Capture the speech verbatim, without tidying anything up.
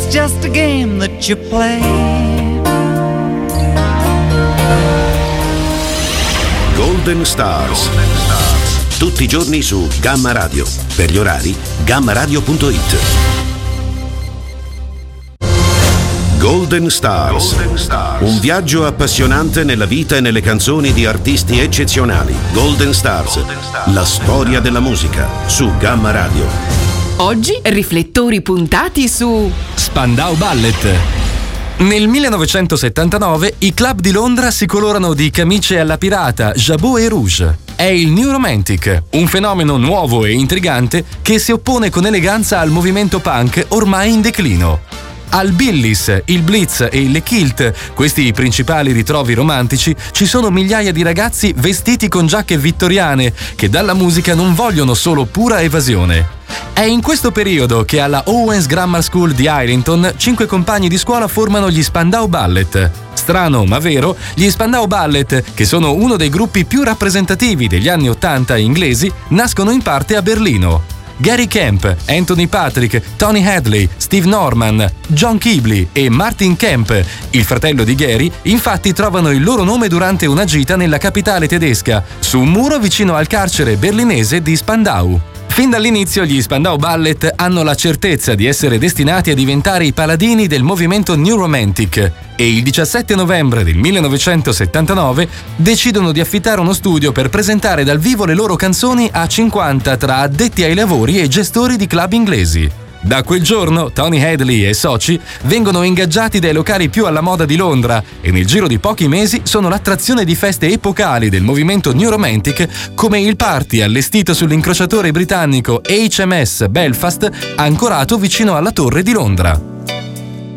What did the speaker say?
It's just a game that you play. Golden Stars. Tutti i giorni su Gamma Radio. Per gli orari, gamma radio punto it. Golden Stars. Golden Stars. Un viaggio appassionante nella vita e nelle canzoni di artisti eccezionali. Golden Stars. Golden Stars. La storia della musica su Gamma Radio. Oggi riflettori puntati su Spandau Ballet. Nel millenovecentosettantanove i club di Londra si colorano di camicie alla pirata, jabot e rouge. È il New Romantic, un fenomeno nuovo e intrigante che si oppone con eleganza al movimento punk ormai in declino. Al Billis, il Blitz e le Kilt, questi i principali ritrovi romantici, ci sono migliaia di ragazzi vestiti con giacche vittoriane che dalla musica non vogliono solo pura evasione. È in questo periodo che alla Owens Grammar School di Islington cinque compagni di scuola formano gli Spandau Ballet. Strano ma vero, gli Spandau Ballet, che sono uno dei gruppi più rappresentativi degli anni ottanta inglesi, nascono in parte a Berlino. Gary Kemp, Anthony Patrick, Tony Hadley, Steve Norman, John Keebley e Martin Kemp, il fratello di Gary, infatti trovano il loro nome durante una gita nella capitale tedesca, su un muro vicino al carcere berlinese di Spandau. Fin dall'inizio gli Spandau Ballet hanno la certezza di essere destinati a diventare i paladini del movimento New Romantic e il diciassette novembre del millenovecentosettantanove decidono di affittare uno studio per presentare dal vivo le loro canzoni a cinquanta tra addetti ai lavori e gestori di club inglesi. Da quel giorno Tony Hadley e soci vengono ingaggiati dai locali più alla moda di Londra e nel giro di pochi mesi sono l'attrazione di feste epocali del movimento New Romantic, come il party allestito sull'incrociatore britannico H M S Belfast ancorato vicino alla Torre di Londra.